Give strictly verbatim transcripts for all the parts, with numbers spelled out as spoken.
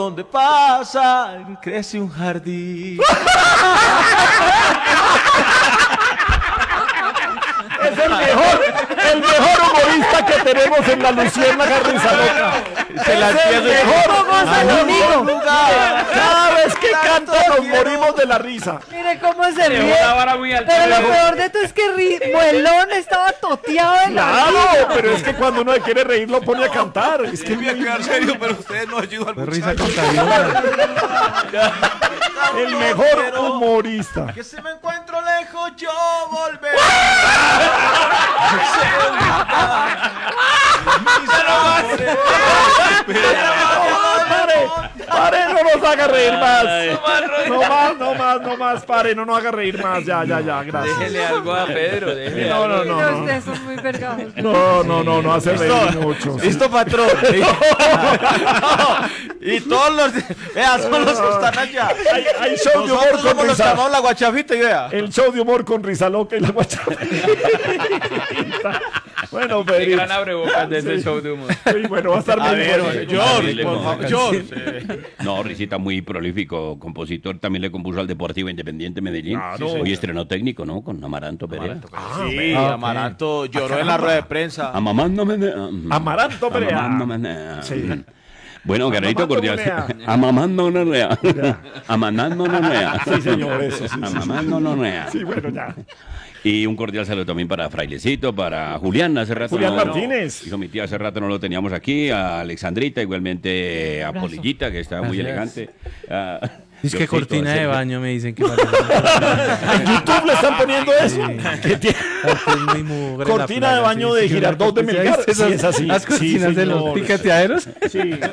Donde pasa, crece un jardín. Es el mejor, el mejor humorista que tenemos en la Luciérnaga Risa Loca. Se la es el pierde. mejor, Goza el conmigo. mejor. Cada vez que canta nos morimos de la risa. Mire cómo se Dejó ríe. la vara muy alta. Pero lo peor de todo es que ri- Muelón estaba toteado de la Claro, risa. pero es que cuando uno quiere reír lo pone a cantar. Es que Voy a quedar serio, pero ustedes no ayudan Fue mucho. risa contagiosa. el mejor humorista. Que si me encuentro lejos, yo volveré. Pare, pare, no nos haga reír más. No más, no más, no más, pare, no nos haga reír más. Ya, ya, ya, gracias. Déjele algo a Pedro, déjele No, no, Y no, los no. de esos muy vergados. No, no, no, no hace reír mucho. sí. Listo, patrón. Y todos los. Vea, son los que están allá. Hay, hay show de humor Nosotros con somos los que risa. amamos la guachafita y vea. El show de humor con risa loca y la guachafita. Bueno, Qué Pedro. gran abrebocas de ese Sí. show de humor. Sí, bueno, va a estar A muy ver, bueno. George, por favor, George. No, Risita muy prolífico, compositor, también le compuso al Deportivo Independiente Medellín. Claro. Hoy estrenó técnico, ¿no? Con Amaranto Perea. Sí, Ah, ok. Amaranto lloró en la rueda de prensa. Amamándome. Amaranto Perea. Amamándome. Sí. Bueno, Garrito Amamando cordial. Perea. Amamando no rea. Amamando no rea. Sí, señor, eso, sí, sí, sí. Amamando no rea. Sí, bueno, ya. Y un cordial saludo también para Frailecito, para Julián, hace rato Julián no- Martínez. Dijo mi tía, hace rato no lo teníamos aquí, a Alexandrita, igualmente a Abrazo. Polillita, que estaba muy Gracias. elegante. a- Es que Diosito, cortina de Sergio. baño me dicen que parece. En YouTube le están poniendo eso. Que tiene Es muy mugre la cortina de playa, baño sí, de sí, Girardot de ¿sí Melgar. viste Sí, esas- es así. Las Sí, cortinas de los señor. picateaderos. Sí, sí.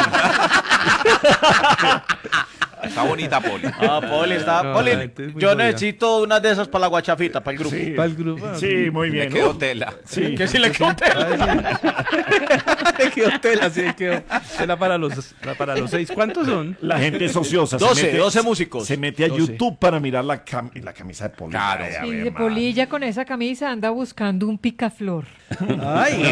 Está bonita, Poli. Ah, Poli está. No, Poli, la gente es muy yo jodida. necesito una de esas para la guachafita, para el grupo. Sí. Para el grupo. Sí, muy bien. Me quedó ¿no? tela. Sí. Que si le quedó tela. Te quedó tela, sí, quedó tela para los, para los seis. ¿Cuántos son? La gente es ociosa. se doce, mete- doce músicos. Se mete a doce. YouTube para mirar la, cam- la camisa de Poli. Claro. Ay, a Y ver, de ma. Polilla con esa camisa anda buscando un picaflor. Ay,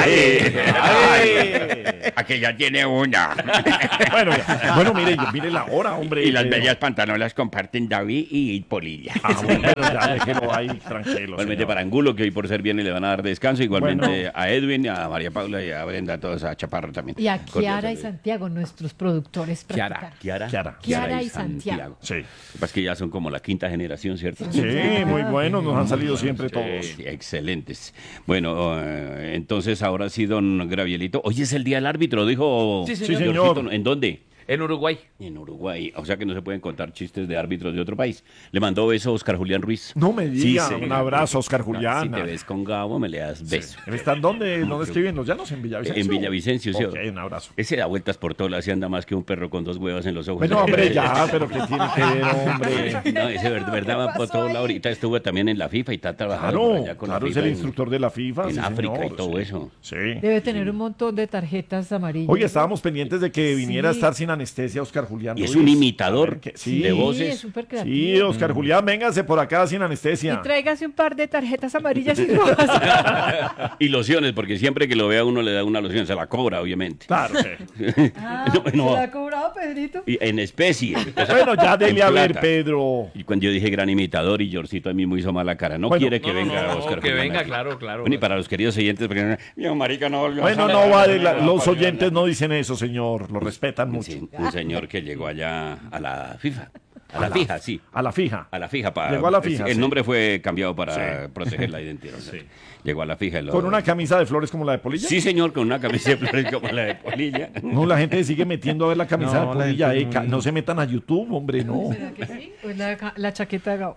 Aquella tiene una. Bueno, ya. Bueno, mire, mire la hora, hombre. Y las Eh, bellas pantanolas comparten David y Polilla. Ah, bueno, pero ya déjelo ahí tranquilo. Igualmente señor. para Angulo, que hoy por ser viernes le van a dar descanso. Igualmente Bueno. a Edwin, a María Paula y a Brenda, a todos, a Chaparro también. Y a Cordial Kiara y saludo. Santiago, nuestros productores Kiara, practicantes. Kiara, Kiara. Kiara y Santiago. Sí. Lo que pasa es que ya son como la quinta generación, ¿cierto? Sí, muy buenos, nos han salido siempre todos. Sí, excelentes. Bueno, eh, entonces ahora sí, don Gravielito. Hoy es el día del árbitro, dijo. Sí, señor. Georgito. ¿En dónde? En Uruguay. En Uruguay. O sea que no se pueden contar chistes de árbitros de otro país. Le mandó beso a Oscar Julián Ruiz. No me diga, señor. un abrazo, Oscar Si Julián. te ves con Gabo, me le das beso. ¿Están dónde? ¿Dónde estoy viendo? ¿Ya no sé, en Villavicencio? En Villavicencio, sí. Ok, un abrazo. Ese da vueltas por todo, así anda más que un perro con dos huevas en los ojos. Bueno, hombre, ya, pero ¿qué tiene que ver, hombre? No, ese ver- verdad va por todo lado. Ahorita estuvo también en la FIFA y está trabajando por Claro, allá con claro, la es FIFA el en- instructor de la FIFA. en sí, África señor, y todo sí. eso. Sí. Debe tener un montón de tarjetas amarillas. Oye, estábamos pendientes de que viniera a Sí. estar sin anestesia Oscar Julián Y es Ruiz. un A imitador ver, ¿qué? Sí, de Sí, voces. es súper creativo. sí, Oscar Julián, véngase por acá sin Y anestesia. tráigase un par de tarjetas amarillas y rojas. Y lociones, porque siempre que lo vea uno le da una loción, se la cobra, obviamente. Claro, sí. Ah, No, no. ¿se la ha cobrado, Pedrito? Y en especie. Bueno, ya dele En a ver, plata. Pedro. Y cuando yo dije gran imitador y Georgito a mí me hizo mala cara. No Bueno, quiere que No, no, venga no, Oscar que Julián venga, aquí. claro, claro. Bueno, y para los queridos oyentes, porque mi marica no volvió a Bueno, salir. no vale, la- los oyentes no dicen eso, señor. Lo respetan mucho. Sí, un señor que llegó allá a la FIFA. A la fija, sí. A la fija. A la fija. Para, Llegó a la fija, El sí. nombre fue cambiado para Sí. proteger la identidad. ¿no? Llegó a la fija. y lo- Con una camisa de flores como la de Polilla. Sí, señor, con una camisa de flores como la de Polilla. No, la gente sigue metiendo a ver la camisa No, de la Polilla. gente eh, muy- ca- No se metan a YouTube, hombre, no. ¿Será que sí? Pues la, ca- la chaqueta de Gabo.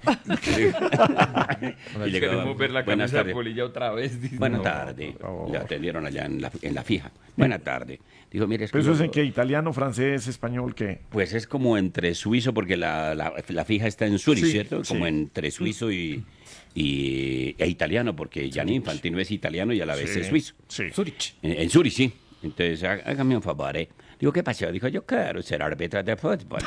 Y llegó, Queremos ver la buenas camisa de tardes. Polilla otra vez. dice. Buenas No. tardes. por favor. Le atendieron allá en la, en la fija. Buenas tardes. Dijo, mire, es que Pero eso es yo- en que italiano, francés, español, ¿qué? Pues es como entre suizo, porque la, la, la fija está en Zurich, Sí, ¿cierto? Como sí. entre suizo y, y e italiano, porque Gianni Infantino es italiano y a la vez Sí, es suizo. sí. En, en Zurich, sí. Entonces, há- hágame un favor, ¿eh? Digo, ¿qué pasó? Dijo, yo quiero ser árbitro de fútbol.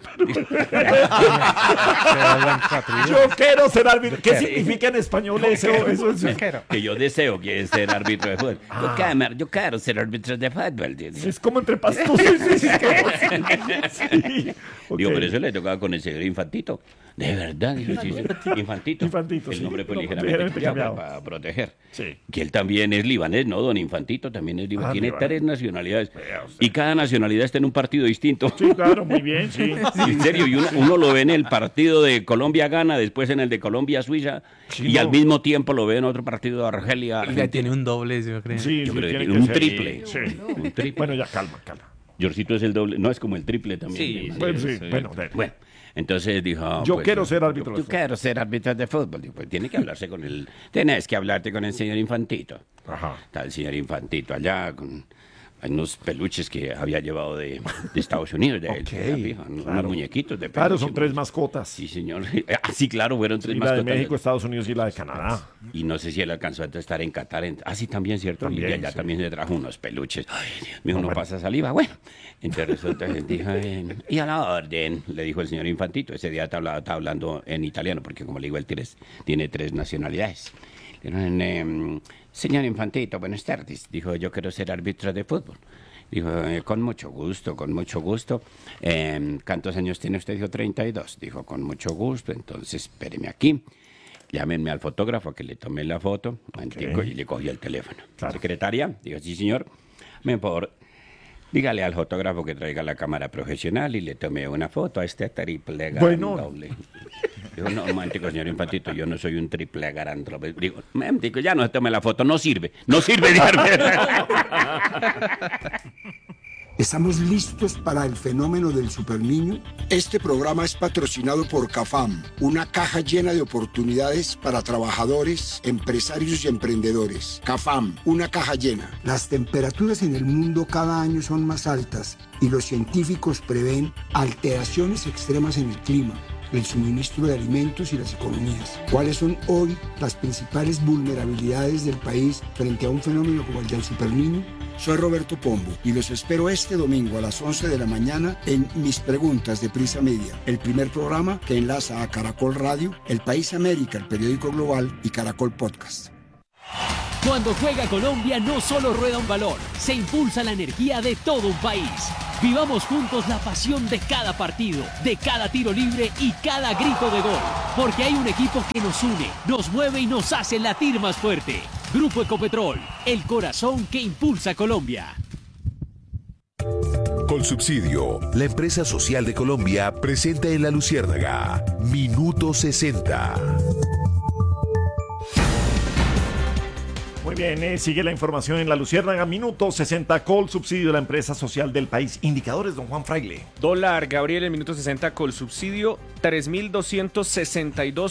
Yo quiero ser árbitro. ¿Qué significa en español eso? Eso es- Que yo deseo que ser árbitro de fútbol. Yo, quiero, yo quiero ser árbitro de fútbol. dice. Es como entre pastos. Sí, sí, sí, sí. Ok. Digo, pero eso le tocaba con el señor Infantito. De verdad, dijo, sí, sí. Infantito. Infantito, El sí. nombre fue No, ligeramente ligeramente cambiado cambiado. para, para proteger. Sí. Que él también es libanés, ¿no? Don Infantito también es libanés. Ah, Tiene libanés. tres nacionalidades. Vea usted. Y cada nacionalidad está en un partido distinto. Sí, claro, muy bien, sí. Sí, en serio, y uno, uno lo ve en el partido de Colombia-Gana, después en el de Colombia-Suiza, Sí, y no. al mismo tiempo lo ve en otro partido de Argelia. Ya Argentina. tiene un doble, yo creo. Sí, Yo sí, creo que tiene tiene que un ser. triple. Sí. Un triple. Bueno, ya, calma, calma. Yorcito es el doble, no es como el triple también. Sí, ¿no? Bueno, sí, sí. bueno, dale. Bueno, entonces dijo... ah, Yo pues, quiero ser árbitro de Yo, yo fútbol. quiero ser árbitro de fútbol. Digo, pues tiene que hablarse con el... Tenés que hablarte con el señor Infantito. Ajá. Está el señor Infantito allá con unos peluches que había llevado de, de Estados Unidos. De él, Ok, de la fija, unos claro. muñequitos de peluche. Claro, son tres mascotas. Sí, señor. Ah, sí, claro, fueron tres Y la de mascotas. México, Estados Unidos y la de Canadá. Y no sé si él alcanzó a estar en Qatar. En... Ah, sí, también, ¿cierto? También, y allá sí. también se trajo unos peluches. Ay, Dios mío, no bueno. pasa saliva. Bueno, entonces resulta que dijo, eh, y a la orden, le dijo el señor Infantito. Ese día estaba hablando, estaba hablando en italiano, porque como le digo, él tiene, tiene tres nacionalidades. Dijeron, eh, señor Infantito, buenas tardes. Dijo, yo quiero ser árbitro de fútbol. Dijo, eh, con mucho gusto, con mucho gusto. Eh, ¿Cuántos años tiene usted? Dijo, treinta y dos. Dijo, con mucho gusto, entonces espéreme aquí. Llámenme al fotógrafo que le tomé la foto. Antico, y le cogí el teléfono. Claro. Secretaria, dijo, sí, señor. Me por dígale al fotógrafo que traiga la cámara profesional y le tomé una foto a este triple Bueno. doble. Digo, no, momentico, señor Infantito, yo no soy un triple garantro. Digo, momentico, ya no se tome la foto, no sirve, no sirve. ¿Estamos listos para el fenómeno del superniño? Este programa es patrocinado por CAFAM, una caja llena de oportunidades para trabajadores, empresarios y emprendedores. CAFAM, una caja llena. Las temperaturas en el mundo cada año son más altas y los científicos prevén alteraciones extremas en el clima, el suministro de alimentos y las economías. ¿Cuáles son hoy las principales vulnerabilidades del país frente a un fenómeno como el del superniño? Soy Roberto Pombo y los espero este domingo a las once de la mañana en Mis Preguntas de Prisa Media, el primer programa que enlaza a Caracol Radio, El País América, el periódico global y Caracol Podcast. Cuando juega Colombia no solo rueda un balón, se impulsa la energía de todo un país. Vivamos juntos la pasión de cada partido, de cada tiro libre y cada grito de gol. Porque hay un equipo que nos une, nos mueve y nos hace latir más fuerte. Grupo Ecopetrol, el corazón que impulsa Colombia. Colsubsidio, la empresa social de Colombia, presenta en La Luciérnaga Minuto sesenta. Muy bien, eh, sigue la información en La Luciérnaga. Minuto sesenta, Colsubsidio de la empresa social del país. Indicadores, don Juan Fraile. Dólar, Gabriel, el minuto sesenta, Colsubsidio, tres mil doscientos sesenta y dos